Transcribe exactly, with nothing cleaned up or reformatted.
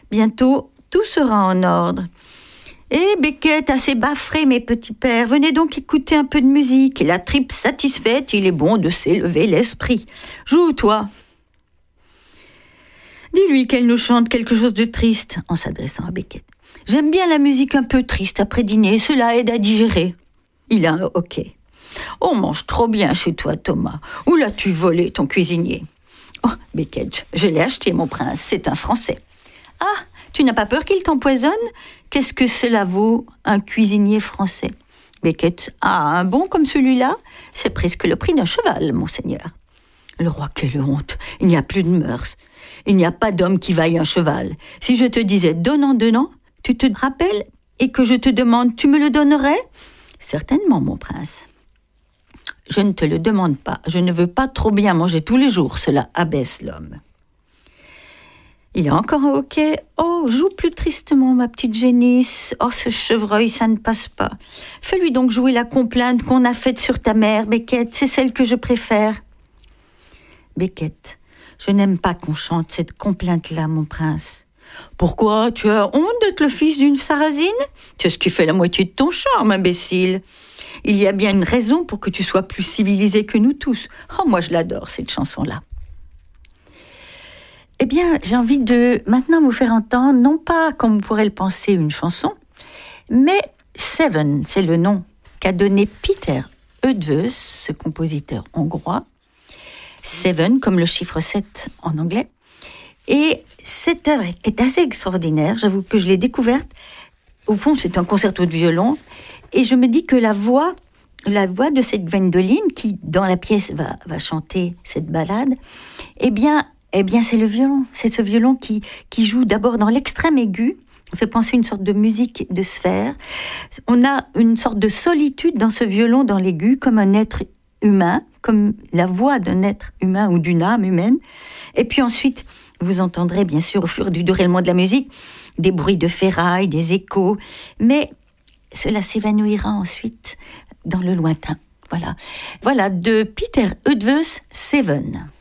Bientôt, tout sera en ordre. Eh, Beckett, assez baffré, mes petits pères, venez donc écouter un peu de musique. Et la tripe satisfaite, il est bon de s'élever l'esprit. Joue, toi. Dis-lui qu'elle nous chante quelque chose de triste, en s'adressant à Beckett. J'aime bien la musique un peu triste après dîner, cela aide à digérer. Il a un hoquet. On mange trop bien chez toi, Thomas. Où l'as-tu volé, ton cuisinier? Oh, Beckett, je l'ai acheté, mon prince, c'est un Français. Ah, tu n'as pas peur qu'il t'empoisonne? Qu'est-ce que cela vaut, un cuisinier français? Beckett, ah, un bon comme celui-là, c'est presque le prix d'un cheval, monseigneur. Le roi, quelle honte, il n'y a plus de mœurs. Il n'y a pas d'homme qui vaille un cheval. Si je te disais donnant, donnant, tu te rappelles, et que je te demande, tu me le donnerais? Certainement, mon prince. Je ne te le demande pas. Je ne veux pas trop bien manger tous les jours. Cela abaisse l'homme. Il a encore un hoquet. Oh, joue plus tristement, ma petite génisse. Oh, ce chevreuil, ça ne passe pas. Fais-lui donc jouer la complainte qu'on a faite sur ta mère, Beckett. C'est celle que je préfère. Beckett, je n'aime pas qu'on chante cette complainte-là, mon prince. Pourquoi? Tu as honte d'être le fils d'une sarrasine? C'est ce qui fait la moitié de ton charme, imbécile. Il y a bien une raison pour que tu sois plus civilisé que nous tous. Oh, moi je l'adore, cette chanson-là. Eh bien, j'ai envie de maintenant vous faire entendre, non pas, comme vous pourrez le penser, une chanson, mais Seven, c'est le nom qu'a donné Peter Eötvös, ce compositeur hongrois. Seven, comme le chiffre sept en anglais. Et cette œuvre est assez extraordinaire, j'avoue que je l'ai découverte. Au fond, c'est un concerto de violon, et je me dis que la voix, la voix de cette Gwendoline, qui dans la pièce va, va chanter cette ballade, eh bien, eh bien c'est le violon. C'est ce violon qui, qui joue d'abord dans l'extrême aigu, on fait penser une sorte de musique de sphère. On a une sorte de solitude dans ce violon, dans l'aigu, comme un être humain, comme la voix d'un être humain ou d'une âme humaine. Et puis ensuite, vous entendrez bien sûr au fur du déroulement de la musique des bruits de ferraille, des échos, mais cela s'évanouira ensuite dans le lointain. Voilà, voilà de Peter Eötvös, Seven.